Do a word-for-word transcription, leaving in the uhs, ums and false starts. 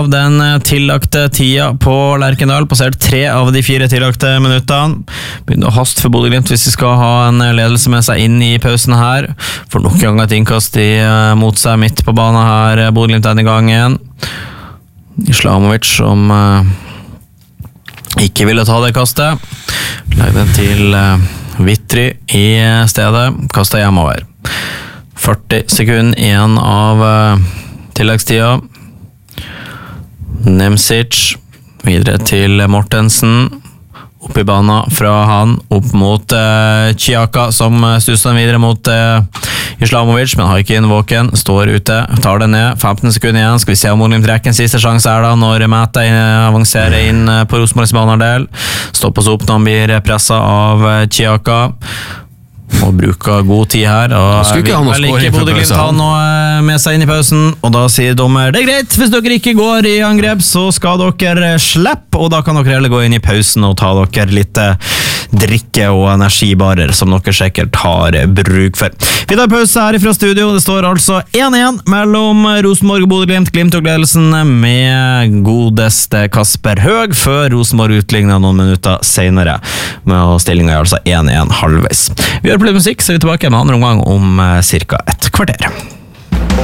av den tillagte tida på Lerkendal, passert tre av de fire tillagte minuttene. Begynner å haste for Bodø Glimt hvis de skal ha en ledelse med seg inn i pausen her. Får nok en gang et innkast i, mot seg midt på banen her, Bodø Glimt denne gangen. Islamovic som uh, ikke ville ta det kastet. Legg den til uh, Vitry i stedet. Kastet hjemover. førti sekunder igjen av uh, tilleggstida. Nemcic videre til Mortensen. Opp i banen fra han, opp mot uh, Chiaka, som stusser videre mot uh, Islamovic, men har ikke inn våken, står ute, tar det ned, femten sekunder igjen, skal vi se om Bodø Glimt rekker en siste sjanse her da, når Mæta avanserer inn på Rosenborgs banedel, stoppes opp når han blir presset av uh, Chiaka, og bruker god tid her, og vil vel ikke Bodø Glimt ha noe med seg inn i pausen, og da sier dommer, det er greit, hvis dere ikke går i angrep, så skal dere slippe, og da kan dere heller gå inn i pausen og ta dere litt drikke og energibarer, som dere sikkert har bruk for. Vi tar pause her fra studio, det står altså én én mellom Rosenborg og Bodø Glimt, Glimt og ledelsen med godeste Kasper Høeg, før Rosenborg utlignet noen minutter senere, med stillingen er altså én én halvveis. Vi gjør på litt musikk, så er vi tilbake med andre omgang om cirka et kvarter.